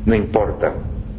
no importa.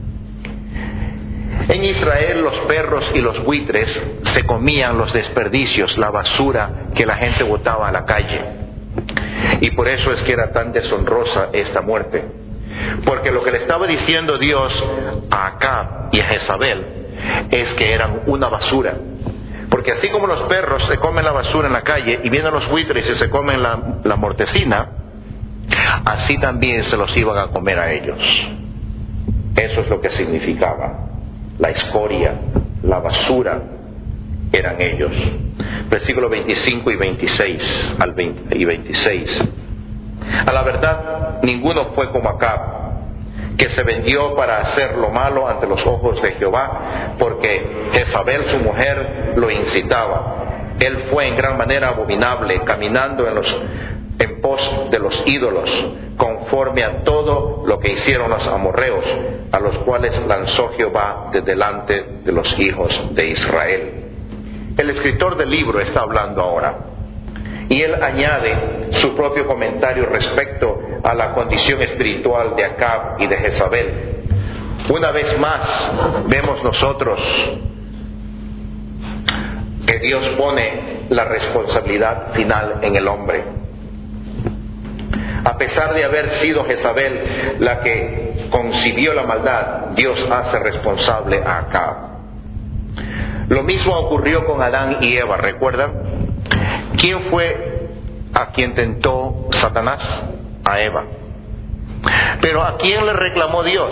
En Israel los perros y los buitres se comían los desperdicios, la basura que la gente botaba a la calle. Y por eso es que era tan deshonrosa esta muerte. Porque lo que le estaba diciendo Dios a Acab y a Jezabel es que eran una basura. Porque así como los perros se comen la basura en la calle y vienen los buitres y se comen la mortecina, así también se los iban a comer a ellos. Eso es lo que significaba. La escoria, la basura, eran ellos. Versículos 25 y 26 y 26. A la verdad, ninguno fue como Acab, que se vendió para hacer lo malo ante los ojos de Jehová, porque Jezabel su mujer lo incitaba. Él fue en gran manera abominable, caminando en pos de los ídolos, conforme a todo lo que hicieron los amorreos, a los cuales lanzó Jehová de delante de los hijos de Israel. El escritor del libro está hablando ahora, y él añade su propio comentario respecto a la condición espiritual de Acab y de Jezabel. Una vez más vemos nosotros que Dios pone la responsabilidad final en el hombre. A pesar de haber sido Jezabel la que concibió la maldad, Dios hace responsable a Acab. Lo mismo ocurrió con Adán y Eva, ¿recuerdan? ¿Quién fue a quien tentó Satanás? A Eva. Pero ¿a quién le reclamó Dios?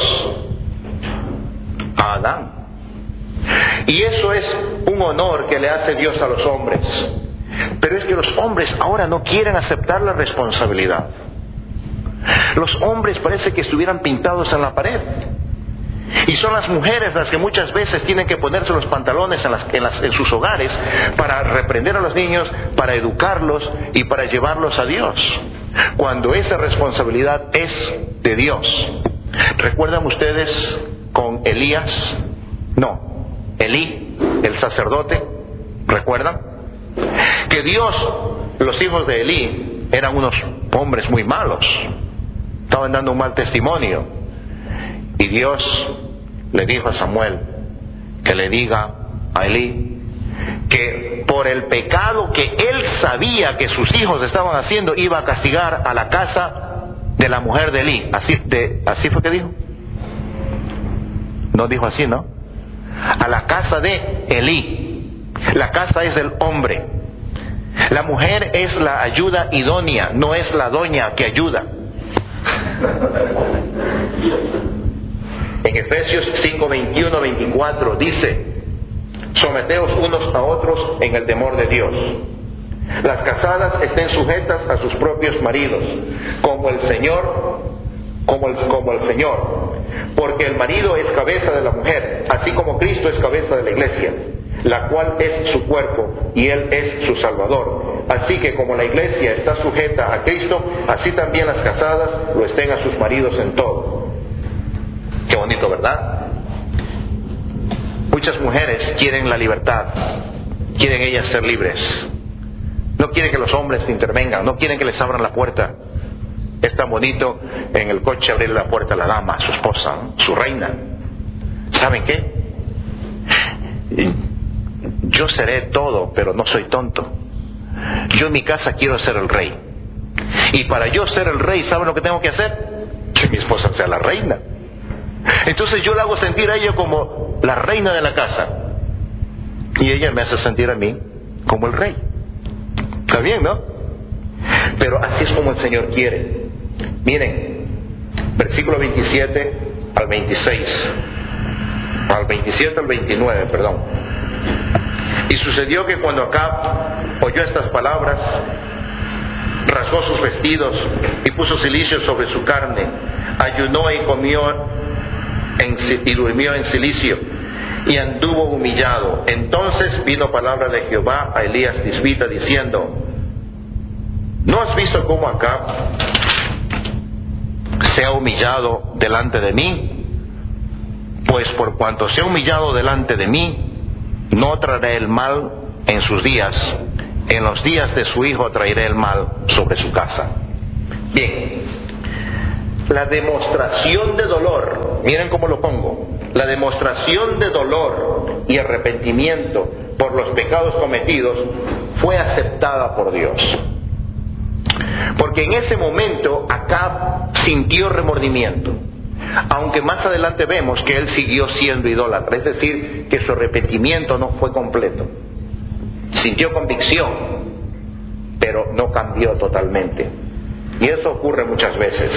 A Adán. Y eso es un honor que le hace Dios a los hombres. Pero es que los hombres ahora no quieren aceptar la responsabilidad. Los hombres parece que estuvieran pintados en la pared. Y son las mujeres las que muchas veces tienen que ponerse los pantalones en sus hogares para reprender a los niños, para educarlos y para llevarlos a Dios, cuando esa responsabilidad es de Dios. ¿Recuerdan ustedes con Elías? No, Elí, el sacerdote. ¿Recuerdan? Que Dios, los hijos de Elí, eran unos hombres muy malos. Estaban dando un mal testimonio. Y Dios le dijo a Samuel que le diga a Elí que por el pecado que él sabía que sus hijos estaban haciendo, iba a castigar a la casa de la mujer de Elí. ¿Así fue que dijo? No dijo así, ¿no? A la casa de Elí. La casa es del hombre. La mujer es la ayuda idónea, no es la doña que ayuda. En Efesios 5, 21, 24 dice: someteos unos a otros en el temor de Dios. Las casadas estén sujetas a sus propios maridos, como el Señor, porque el marido es cabeza de la mujer, así como Cristo es cabeza de la iglesia, la cual es su cuerpo, y Él es su Salvador. Así que como la iglesia está sujeta a Cristo, así también las casadas lo estén a sus maridos en todo. Qué bonito, ¿verdad? Muchas mujeres quieren la libertad, quieren ellas ser libres. No quieren que los hombres intervengan, no quieren que les abran la puerta. Es tan bonito en el coche abrirle la puerta a la dama, a su esposa, su reina. ¿Saben qué? Yo seré todo, pero no soy tonto. Yo en mi casa quiero ser el rey. Y para yo ser el rey, ¿saben lo que tengo que hacer? Que mi esposa sea la reina. Entonces yo la hago sentir a ella como la reina de la casa, y ella me hace sentir a mí como el rey. Está bien, ¿no? Pero así es como el Señor quiere. Miren, versículo 27 al 26, al 27 al 29, perdón. Y sucedió que cuando Acab oyó estas palabras, rasgó sus vestidos y puso cilicio sobre su carne, ayunó y comió y durmió en cilicio, y anduvo humillado. Entonces vino palabra de Jehová a Elías Tisbita diciendo: ¿no has visto cómo Acab se ha humillado delante de mí? Pues por cuanto se ha humillado delante de mí, no traeré el mal en sus días, en los días de su hijo traeré el mal sobre su casa. Bien, la demostración de dolor miren cómo lo pongo, la demostración de dolor y arrepentimiento por los pecados cometidos fue aceptada por Dios. Porque en ese momento Acab sintió remordimiento, aunque más adelante vemos que él siguió siendo idólatra, es decir, que su arrepentimiento no fue completo. Sintió convicción, pero no cambió totalmente. Y eso ocurre muchas veces.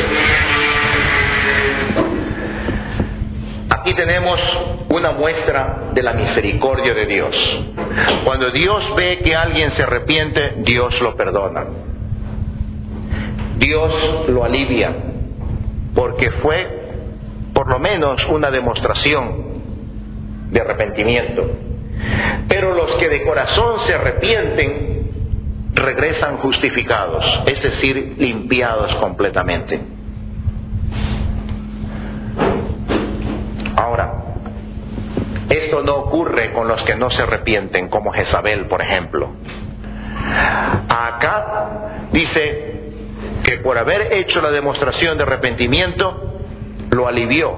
Aquí tenemos una muestra de la misericordia de Dios. Cuando Dios ve que alguien se arrepiente, Dios lo perdona. Dios lo alivia, porque fue por lo menos una demostración de arrepentimiento. Pero los que de corazón se arrepienten regresan justificados, es decir, limpiados completamente. Ahora, esto no ocurre con los que no se arrepienten, como Jezabel, por ejemplo. Acá dice que por haber hecho la demostración de arrepentimiento, lo alivió.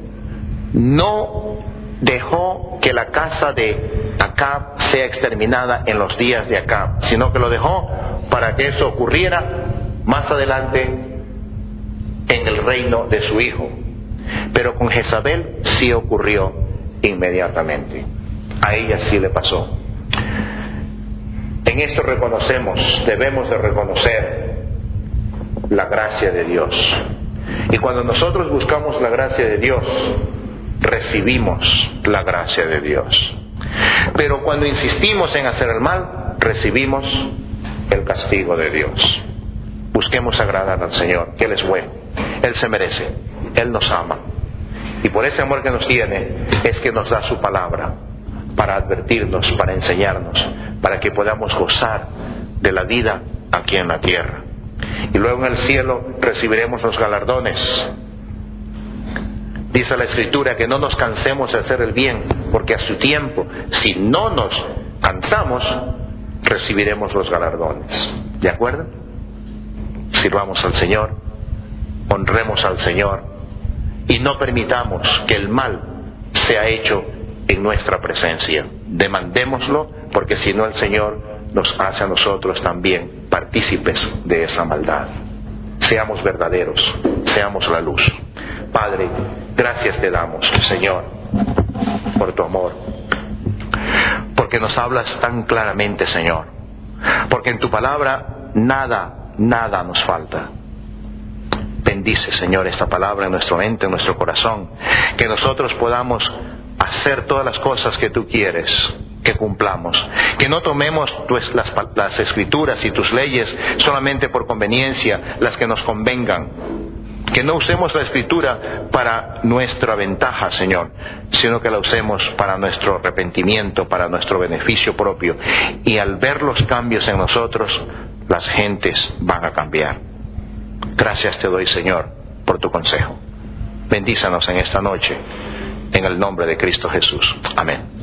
No dejó que la casa de Acab sea exterminada en los días de Acab, sino que lo dejó para que eso ocurriera más adelante en el reino de su hijo. Pero con Jezabel sí ocurrió inmediatamente. A ella sí le pasó. En esto debemos de reconocer la gracia de Dios. Y cuando nosotros buscamos la gracia de Dios, recibimos la gracia de Dios. Pero cuando insistimos en hacer el mal, recibimos el castigo de Dios. Busquemos agradar al Señor, que Él es bueno, Él se merece, Él nos ama. Y por ese amor que nos tiene, es que nos da su palabra para advertirnos, para enseñarnos, para que podamos gozar de la vida aquí en la tierra. Y luego en el cielo recibiremos los galardones. Dice la Escritura que no nos cansemos de hacer el bien, porque a su tiempo, si no nos cansamos, recibiremos los galardones. ¿De acuerdo? Sirvamos al Señor, honremos al Señor y no permitamos que el mal sea hecho en nuestra presencia. Demandémoslo, porque si no el Señor nos hace a nosotros también partícipes de esa maldad. Seamos verdaderos, seamos la luz. Padre, gracias te damos, Señor, por tu amor, porque nos hablas tan claramente, Señor, porque en tu palabra nada nos falta. Bendice, Señor, esta palabra en nuestra mente, en nuestro corazón, que nosotros podamos hacer todas las cosas que tú quieres que cumplamos, que no tomemos las escrituras y tus leyes solamente por conveniencia, las que nos convengan, que no usemos la escritura para nuestra ventaja, Señor, sino que la usemos para nuestro arrepentimiento, para nuestro beneficio propio, y al ver los cambios en nosotros, las gentes van a cambiar. Gracias te doy, Señor, por tu consejo. Bendízanos en esta noche, en el nombre de Cristo Jesús. Amén.